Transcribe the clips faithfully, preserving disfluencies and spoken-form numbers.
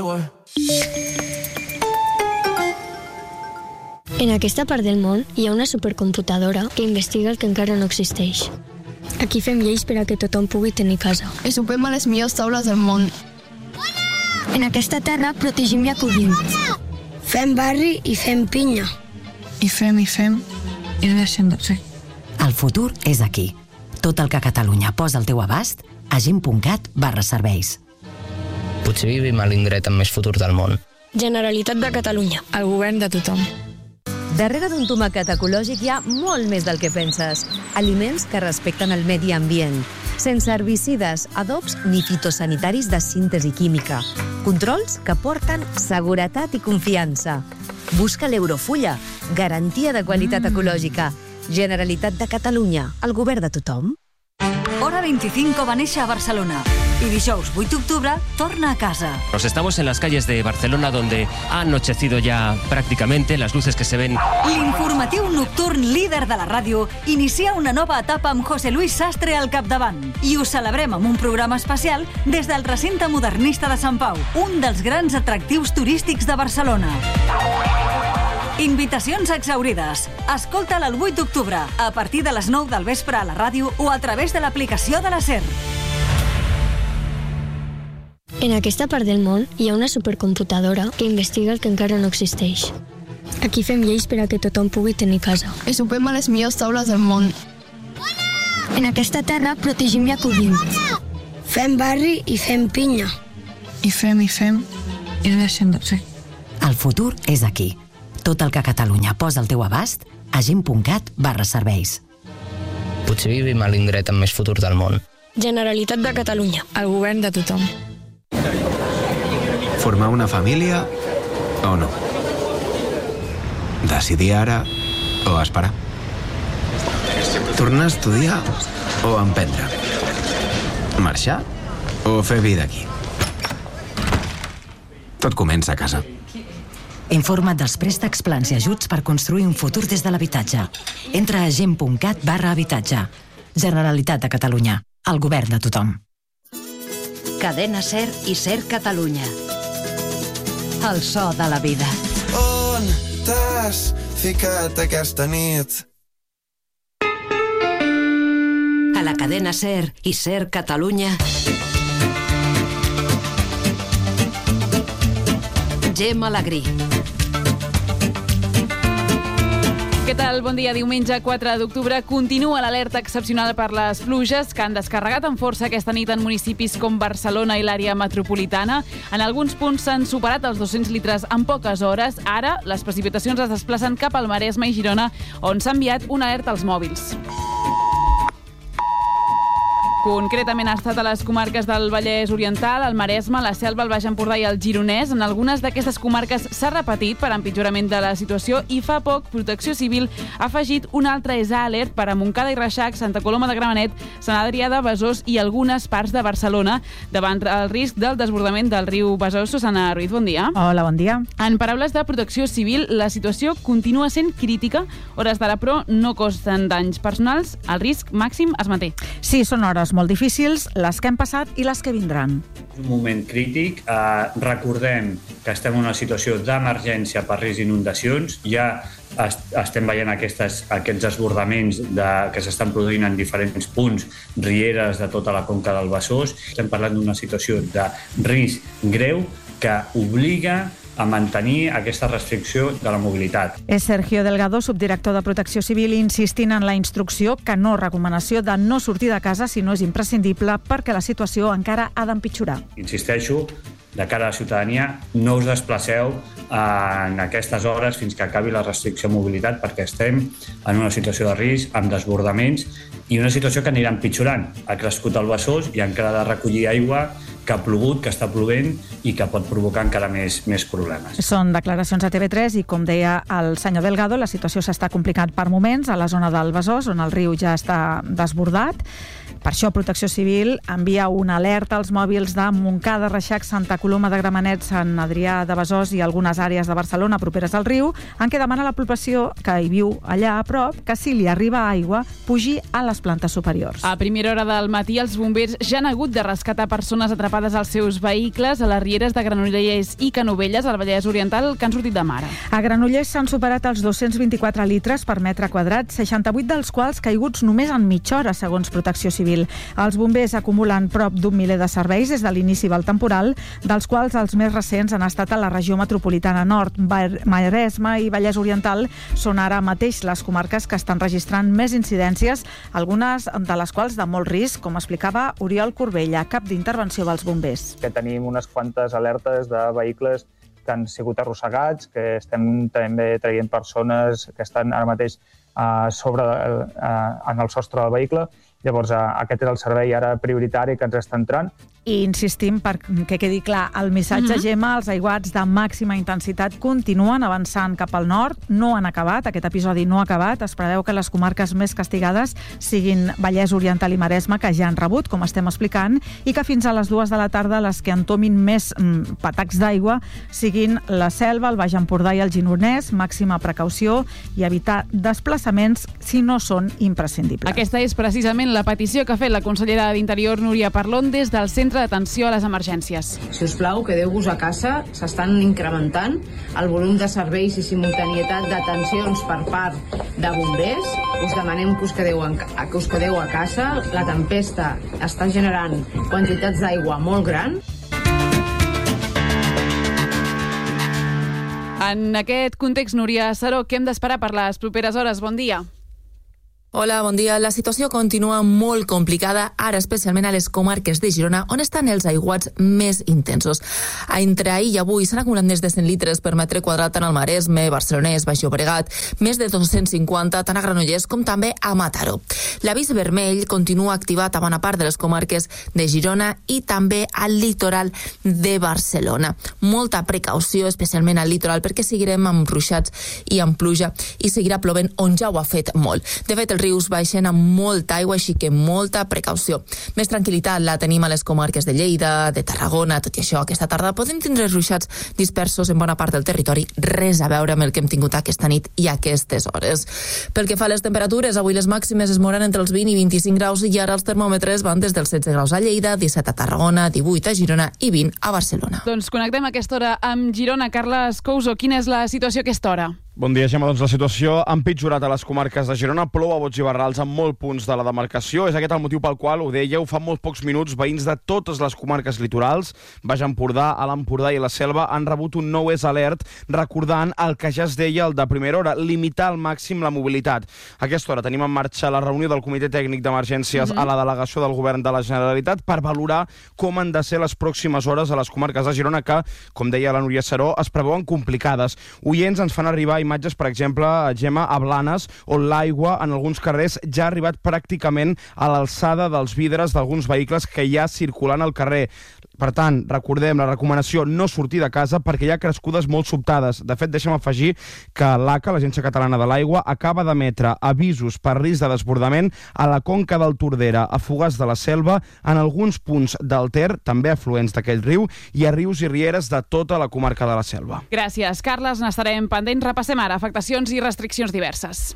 En aquesta part del món hi ha una supercomputadora que investiga el que encara no existeix. Aquí fem lleis per a que tothom pugui tenir casa. I sopem a les millors taules del món. En aquesta terra protegim i acollim. Fem barri i fem pinya. I fem i fem i no deixem de fer. El futur és aquí. Tot el que Catalunya posa al teu abast a gent.cat barra serveis. Potser vivim a l'indret amb més futur del món. Generalitat de Catalunya. El govern de tothom. Darrere d'un tomàquet ecològic hi ha molt més del que penses. Aliments que respecten el medi ambient, sense herbicides, adobs ni fitosanitaris de síntesi química. Controls que porten seguretat i confiança. Busca l'Eurofulla, garantia de qualitat ecològica. Generalitat de Catalunya, el govern de tothom. Hora veinticinco va néixer a Barcelona y dijous vuit d'octubre torna a casa. Nos estamos en las calles de Barcelona donde ha anochecido ya prácticamente, las luces que se ven. L'informatiu nocturn líder de la ràdio inicia una nova etapa amb José Luis Sastre al capdavant i ho celebrem amb un programa especial des del recinte modernista de Sant Pau, un dels grans atractius turístics de Barcelona. Invitacions exhaurides. Escolta'l el vuit d'octubre, a partir de les nou del vespre a la ràdio o a través de l'aplicació de la SER. En aquesta part del món hi ha una supercomputadora que investiga el que encara no existeix. Aquí fem lleis per a que tothom pugui tenir casa. I sopem a les millors taules del món. En aquesta terra protegim i acollim. Fem barri i fem pinya. I fem i fem i no deixem de fer. El futur és aquí. Tot el que Catalunya posa al teu abast a gent.cat barra serveis. Potser vivim a l'indret amb més futur del món. Generalitat de Catalunya. El govern de tothom. Formar una família o no? Decidir ara o esperar? Tornar a estudiar o emprendre? Marxar o fer vida aquí? Tot comença a casa. Informa't dels préstecs, plans i ajuts per construir un futur des de l'habitatge. Entra a gent.cat barra habitatge. Generalitat de Catalunya. El govern de tothom. Cadena SER i SER Catalunya. El so de la vida. On t'has ficat aquesta nit? A la cadena SER i SER Catalunya. Gemma Alegrí. Què tal? Bon dia. Diumenge quatre d'octubre continua l'alerta excepcional per les pluges que han descarregat amb força aquesta nit en municipis com Barcelona i l'àrea metropolitana. En alguns punts s'han superat els dos-cents litres en poques hores. Ara, les precipitacions es desplacen cap al Maresme i Girona, on s'ha enviat una alerta als mòbils. Concretament ha estat a les comarques del Vallès Oriental, el Maresme, la Selva, el Baix Empordà i el Gironès. En algunes d'aquestes comarques s'ha repetit per empitjorament de la situació i fa poc Protecció Civil ha afegit un altre E S A alert per a Montcada i Reixac, Santa Coloma de Gramenet, Sant Adrià de Besòs i algunes parts de Barcelona davant el risc del desbordament del riu Besòs. Susana Ruiz, bon dia. Hola, bon dia. En paraules de Protecció Civil, la situació continua sent crítica. Hores d'ara, però, no costen danys personals. El risc màxim es manté. Sí, són hores molt difícils, les que hem passat i les que vindran. És un moment crític. Eh, recordem que estem en una situació d'emergència per risc d'inundacions. Ja est estem veient aquestes, aquests desbordaments de, que s'estan produint en diferents punts, rieres de tota la conca del Besòs. Estem parlant d'una situació de risc greu que obliga a mantenir aquesta restricció de la mobilitat. És Sergio Delgado, subdirector de Protecció Civil, insistint en la instrucció que no recomanació de no sortir de casa si no és imprescindible perquè la situació encara ha d'empitjorar. Insisteixo, de cara a la ciutadania, no us desplaceu en aquestes hores fins que acabi la restricció de mobilitat perquè estem en una situació de risc, amb desbordaments i una situació que anirà empitjorant. Ha crescut el Besòs i encara ha de recollir aigua que ha plogut, que està plovent i que pot provocar encara més, més problemes. Són declaracions a T V tres i, com deia el senyor Delgado, la situació s'està complicant per moments a la zona del Besòs, on el riu ja està desbordat. Per això Protecció Civil envia una alerta als mòbils de Montcada, Reixac, Santa Coloma de Gramenet, Sant Adrià de Besòs i algunes àrees de Barcelona properes al riu, en què demana a la població que hi viu allà a prop que si li arriba aigua pugi a les plantes superiors. A primera hora del matí els bombers ja han hagut de rescatar persones atrapades als seus vehicles a les rieres de Granollers i Canovelles, al Vallès Oriental, que han sortit de mar. A Granollers s'han superat els dos-cents vint-i-quatre litres per metre quadrat, seixanta-vuit dels quals caiguts només en mitja hora, segons Protecció Civil. Els bombers acumulen prop d'un miler de serveis des de l'inici del temporal, dels quals els més recents han estat a la regió metropolitana nord. Maresme i Vallès Oriental són ara mateix les comarques que estan registrant més incidències, algunes de les quals de molt risc, com explicava Oriol Corbella, cap d'intervenció dels bombers. Que tenim unes quantes alertes de vehicles que han sigut arrossegats, que estem també traient persones que estan ara mateix uh, sobre, uh, en el sostre del vehicle. Llavors, uh, aquest és el servei ara prioritari que ens està entrant. I insistim perquè quedi clar el missatge, uh-huh. Gemma, els aiguats de màxima intensitat continuen avançant cap al nord, no han acabat, aquest episodi no ha acabat, es preveu que les comarques més castigades siguin Vallès Oriental i Maresme, que ja han rebut, com estem explicant, i que fins a les dues de la tarda les que entomin més mm, patacs d'aigua siguin la Selva, el Baix Empordà i el Gironès, màxima precaució i evitar desplaçaments si no són imprescindibles. Aquesta és precisament la petició que ha fet la consellera d'Interior, Núria Parlon, des del Centre d'atenció a les emergències. Si us plau, quedeu-vos a casa, s'estan incrementant el volum de serveis i simultanietat d'atencions per part de bombers. Us demanem que us quedeu, en, que us quedeu a casa. La tempesta està generant quantitats d'aigua molt grans. En aquest context, Núria Saró, què hem d'esperar per les properes hores? Bon dia. Hola, bon dia. La situació continua molt complicada, ara especialment a les comarques de Girona, on estan els aiguats més intensos. Entre ahir i avui s'han acumulat més de cent litres per metre quadrat tant al Maresme, Barcelonès, Baix Llobregat, més de dos-cents cinquanta tant a Granollers com també a Mataró. L'avís vermell continua activat a bona part de les comarques de Girona i també al litoral de Barcelona. Molta precaució, especialment al litoral, perquè seguirem amb ruixats i amb pluja i seguirà plovent on ja ho ha fet molt. De fet, el rius baixen amb molta aigua, així que molta precaució. Més tranquil·litat la tenim a les comarques de Lleida, de Tarragona. Tot i això, aquesta tarda podem tindre ruixats dispersos en bona part del territori, res a veure amb el que hem tingut aquesta nit i aquestes hores. Pel que fa a les temperatures, avui les màximes es moren entre els vint i vint-i-cinc graus i ara els termòmetres van des dels setze graus a Lleida, disset a Tarragona, divuit a Girona i vint a Barcelona. Doncs connectem a aquesta hora amb Girona. Carles Couso, quina és la situació a aquesta hora? Bon dia, Gemma. Doncs la situació ha empitjorat a les comarques de Girona. Plou a bots i barrals en molts punts de la demarcació. És aquest el motiu pel qual, ho dèieu, fa molt pocs minuts, veïns de totes les comarques litorals, Baix Empordà, Alt Empordà i la Selva, han rebut un nou es alert, recordant el que ja es deia el de primera hora, limitar al màxim la mobilitat. A aquesta hora tenim en marxa la reunió del Comitè Tècnic d'Emergències mm-hmm. a la delegació del Govern de la Generalitat per valorar com han de ser les pròximes hores a les comarques de Girona que, com deia la Núria Saró, es preveuen complicades. Oients ens fan arribar imatges, per exemple, a Gemma, a Blanes, on l'aigua en alguns carrers ja ha arribat pràcticament a l'alçada dels vidres d'alguns vehicles que ja circulen al carrer. Per tant, recordem la recomanació no sortir de casa perquè hi ha crescudes molt sobtades. De fet, deixa'm afegir que l'A C A, l'Agència Catalana de l'Aigua, acaba d'emetre avisos per risc de desbordament a la conca del Tordera, a Fogars de la Selva, en alguns punts del Ter, també afluents d'aquell riu, i a rius i rieres de tota la comarca de la Selva. Gràcies, Carles. N'estarem pendents. Repassem ara afectacions i restriccions diverses.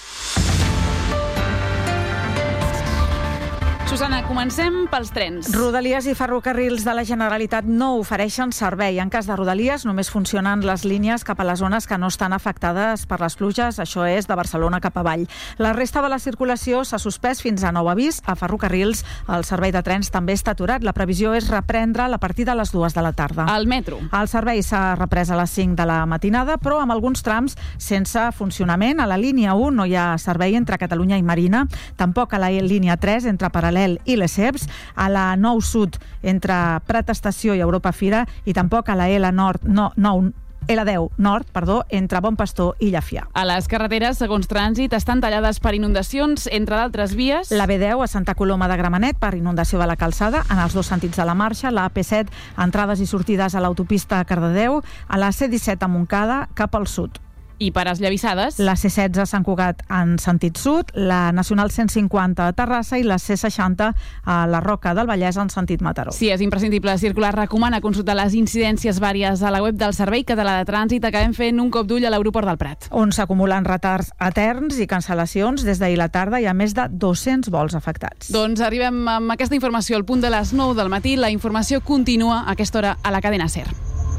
Susana, comencem pels trens. Rodalies i ferrocarrils de la Generalitat no ofereixen servei. En cas de Rodalies, només funcionen les línies cap a les zones que no estan afectades per les pluges, això és, de Barcelona cap avall. La resta de la circulació s'ha suspès fins a nou avís. A ferrocarrils, el servei de trens també està aturat. La previsió és reprendre a partir de les dues de la tarda. El metro. El servei s'ha reprès a les cinc de la matinada, però amb alguns trams sense funcionament. A la línia u no hi ha servei entre Catalunya i Marina, tampoc a la línia tres entre Paral·lel i Lesseps, a la nou Sud entre Prat Estació i Europa Fira i tampoc a la L Nord, no, no, L deu Nord, perdó, entre Bon Pastor i Llafià. A les carreteres, segons Trànsit, estan tallades per inundacions, entre d'altres vies. La B deu a Santa Coloma de Gramenet per inundació de la calçada, en els dos sentits de la marxa, la A P set, entrades i sortides a l'autopista a Cardedeu, a la C disset a Montcada, cap al sud. i per esllavissades. La C setze a Sant Cugat en sentit sud, la Nacional cent cinquanta a Terrassa i la C seixanta a la Roca del Vallès en sentit Mataró. Sí, és imprescindible circular. Recomana consultar les incidències vàries a la web del Servei Català de Trànsit. Acabem fent un cop d'ull a l'aeroport del Prat, on s'acumulen retards eterns i cancel·lacions des d'ahir la tarda. Hi ha més de dos-cents vols afectats. Doncs arribem amb aquesta informació al punt de les nou del matí. La informació continua a aquesta hora a la cadena SER.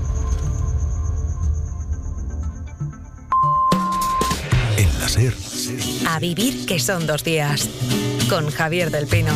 En la SER. A vivir que son dos días. Con Javier del Pino.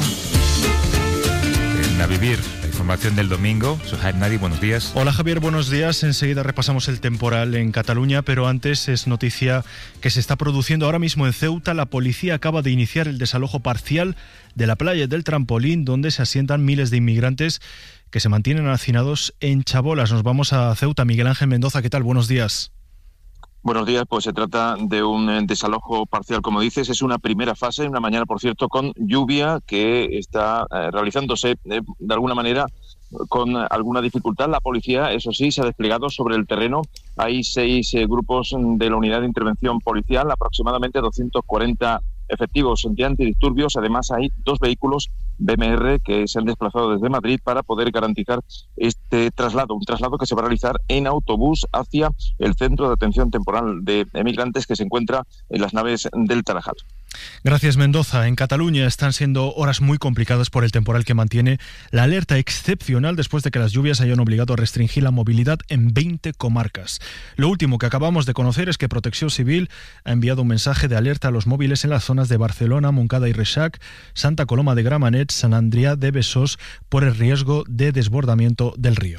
En A Vivir, la información del domingo. Soy Jaime Nadi, buenos días. Hola Javier, buenos días. Enseguida repasamos el temporal en Cataluña, pero antes es noticia que se está produciendo ahora mismo en Ceuta. La policía acaba de iniciar el desalojo parcial de la playa del Trampolín, donde se asientan miles de inmigrantes que se mantienen hacinados en chabolas. Nos vamos a Ceuta. Miguel Ángel Mendoza, ¿qué tal? Buenos días. Buenos días, pues se trata de un desalojo parcial, como dices, es una primera fase, una mañana, por cierto, con lluvia que está eh, realizándose eh, de alguna manera con alguna dificultad. La policía, eso sí, se ha desplegado sobre el terreno. Hay seis eh, grupos de la unidad de intervención policial, aproximadamente doscientos cuarenta efectivos de antidisturbios. Además, hay dos vehículos B M R que se han desplazado desde Madrid para poder garantizar este traslado, un traslado que se va a realizar en autobús hacia el centro de atención temporal de emigrantes que se encuentra en las naves del Tarajal. Gracias, Mendoza. En Cataluña están siendo horas muy complicadas por el temporal que mantiene la alerta excepcional después de que las lluvias hayan obligado a restringir la movilidad en veinte comarcas. Lo último que acabamos de conocer es que Protección Civil ha enviado un mensaje de alerta a los móviles en las zonas de Barcelona, Montcada y Reixac, Santa Coloma de Gramenet, Sant Adrià de Besòs por el riesgo de desbordamiento del río.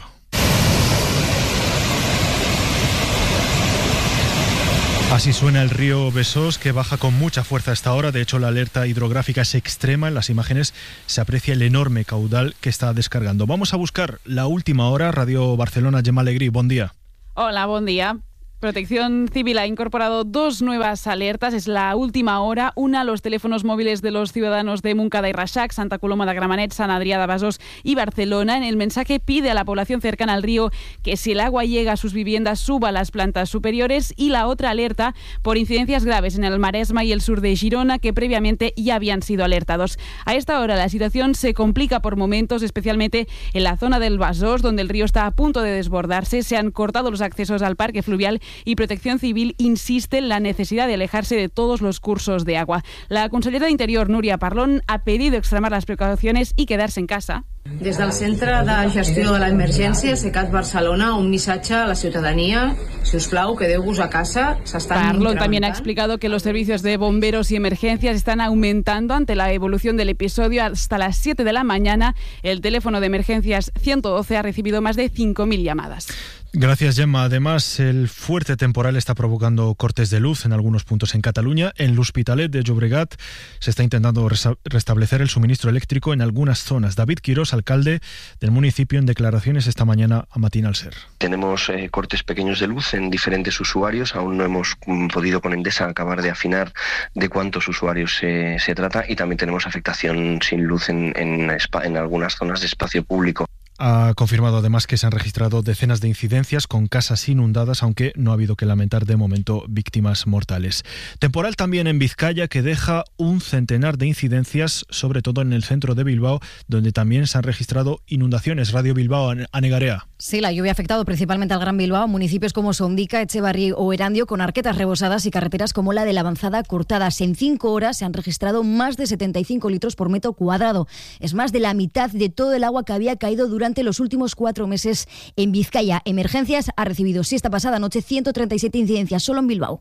Así suena el río Besòs, que baja con mucha fuerza a esta hora. De hecho, la alerta hidrográfica es extrema. En las imágenes se aprecia el enorme caudal que está descargando. Vamos a buscar la última hora. Radio Barcelona, Gemma Alegrí, buen día. Hola, buen día. Protección Civil ha incorporado dos nuevas alertas. Es la última hora. Una a los teléfonos móviles de los ciudadanos de Montcada y Reixac, Santa Coloma de Gramenet, Sant Adrià de Besòs y Barcelona. En el mensaje pide a la población cercana al río que si el agua llega a sus viviendas suba a las plantas superiores. Y la otra alerta por incidencias graves en el Maresma y el sur de Girona, que previamente ya habían sido alertados. A esta hora la situación se complica por momentos, especialmente en la zona del Besòs, donde el río está a punto de desbordarse. Se han cortado los accesos al parque fluvial y Protección Civil insiste en la necesidad de alejarse de todos los cursos de agua. La consellera de Interior, Núria Parlon, ha pedido extremar las precauciones y quedarse en casa. Des del Centre de Gestió de l'Emergència, SECAT Barcelona, un missatge a la ciutadania. Si us plau, quedeu-vos a casa. Parlon también ha explicado que los servicios de bomberos y emergencias están aumentando ante la evolución del episodio. Hasta las siete de la mañana, el teléfono de emergencias ciento doce ha recibido más de cinco mil llamadas. Gracias, Gemma. Además, el fuerte temporal está provocando cortes de luz en algunos puntos en Cataluña. En l'Hospitalet de Llobregat se está intentando restablecer el suministro eléctrico en algunas zonas. David Quirós, alcalde del municipio, en declaraciones esta mañana a Matinal SER. Tenemos eh, cortes pequeños de luz en diferentes usuarios. Aún no hemos mm, podido con Endesa acabar de afinar de cuántos usuarios se, se trata, y también tenemos afectación sin luz en, en, en algunas zonas de espacio público. Ha confirmado además que se han registrado decenas de incidencias con casas inundadas, aunque no ha habido que lamentar de momento víctimas mortales. Temporal también en Vizcaya, que deja un centenar de incidencias, sobre todo en el centro de Bilbao, donde también se han registrado inundaciones. Radio Bilbao, Anegarea. Sí, la lluvia ha afectado principalmente al Gran Bilbao, municipios como Sondica, Echevarri o Erandio, con arquetas rebosadas y carreteras como la de la Avanzada cortadas. En cinco horas se han registrado más de setenta y cinco litros por metro cuadrado. Es más de la mitad de todo el agua que había caído durante Durante los últimos cuatro meses en Vizcaya. Emergencias ha recibido, sí, esta pasada noche, ciento treinta y siete incidencias solo en Bilbao.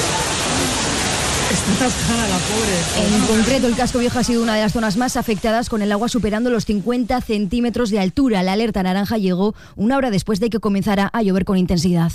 Está atascada la pobre. En concreto, el casco viejo ha sido una de las zonas más afectadas, con el agua superando los cincuenta centímetros de altura. La alerta naranja llegó una hora después de que comenzara a llover con intensidad.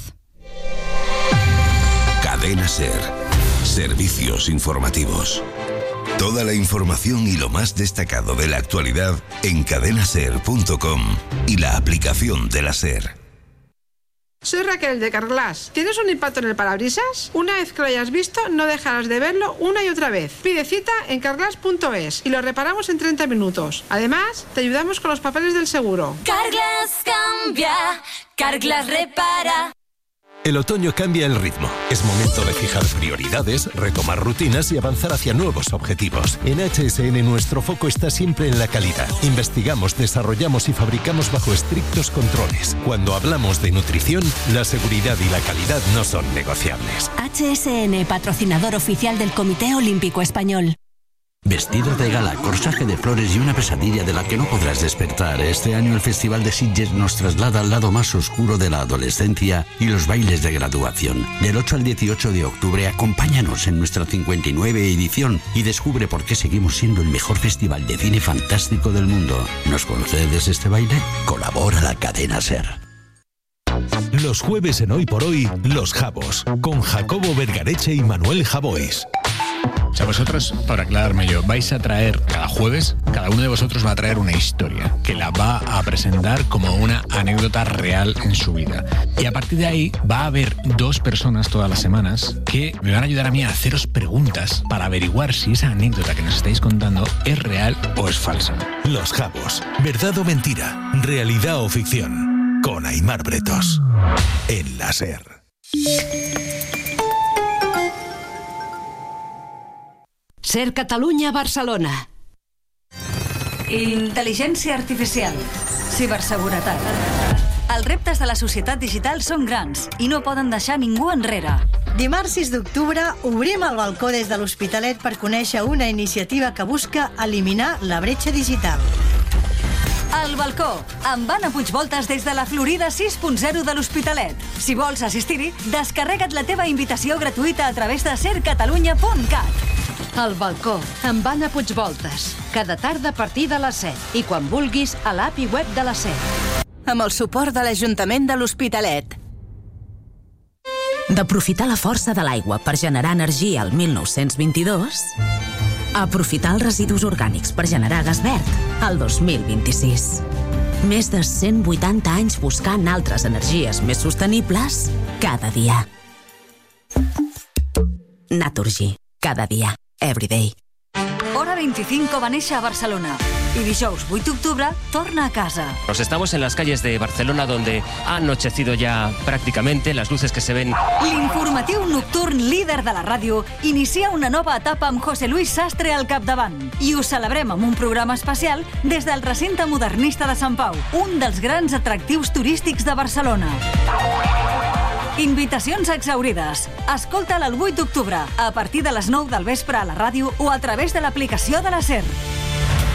Cadena SER. Servicios informativos. Toda la información y lo más destacado de la actualidad en cadena ser punto com y la aplicación de la SER. Soy Raquel de Carglass. ¿Tienes un impacto en el parabrisas? Una vez que lo hayas visto, no dejarás de verlo una y otra vez. Pide cita en carglass punto es y lo reparamos en treinta minutos. Además, te ayudamos con los papeles del seguro. Carglass cambia, Carglass repara. El otoño cambia el ritmo. Es momento de fijar prioridades, retomar rutinas y avanzar hacia nuevos objetivos. En H S N nuestro foco está siempre en la calidad. Investigamos, desarrollamos y fabricamos bajo estrictos controles. Cuando hablamos de nutrición, la seguridad y la calidad no son negociables. H S N, patrocinador oficial del Comité Olímpico Español. Vestido de gala, corsaje de flores y una pesadilla de la que no podrás despertar. Este año el Festival de Sitges nos traslada al lado más oscuro de la adolescencia y los bailes de graduación. Del ocho al dieciocho de octubre, acompáñanos en nuestra cincuenta y nueve edición y descubre por qué seguimos siendo el mejor festival de cine fantástico del mundo. ¿Nos concedes este baile? Colabora la cadena SER. Los jueves en Hoy por Hoy, Los Jabos, con Jacobo Vergareche y Manuel Javois. O sea, vosotros, para aclararme yo, vais a traer cada jueves, cada uno de vosotros va a traer una historia que la va a presentar como una anécdota real en su vida. Y a partir de ahí va a haber dos personas todas las semanas que me van a ayudar a mí a haceros preguntas para averiguar si esa anécdota que nos estáis contando es real o es falsa. Los Jabos, verdad o mentira, realidad o ficción, con Aimar Bretos, en la SER. SER Catalunya, Barcelona. Intel·ligència artificial. Ciberseguretat. Els reptes de la societat digital són grans i no poden deixar ningú enrere. Dimarts sis d'octubre obrim el balcó des de l'Hospitalet per conèixer una iniciativa que busca eliminar la bretxa digital. El balcó, amb Anna Puigvoltes des de la Florida sis punt zero de l'Hospitalet. Si vols assistir-hi, descarrega't la teva invitació gratuïta a través de ser catalunya punt cat. El balcó, amb Anna Puigvoltes. Cada tarda a partir de les set. I quan vulguis, a l'app i web de la SER. Amb el suport de l'Ajuntament de l'Hospitalet. D'aprofitar la força de l'aigua per generar energia al mil nou-cents vint-i-dos, a aprofitar els residus orgànics per generar gas verd al dos mil vint-i-sis. Més de cent vuitanta anys buscant altres energies més sostenibles cada dia. Naturgy. Cada dia. Everyday. Hora veinticinco va néixer a Barcelona i dijous vuit d'octubre torna a casa. Nos estamos en las calles de Barcelona donde ha anochecido ya prácticamente, las luces que se ven. L'informatiu nocturn líder de la ràdio inicia una nova etapa amb José Luis Sastre al capdavant i ho celebrem amb un programa especial des del recinte modernista de Sant Pau, un dels grans atractius turístics de Barcelona. Invitacions exaurides. Escolta'l el vuit d'octubre, a partir de les nou del vespre a la ràdio o a través de l'aplicació de la SER.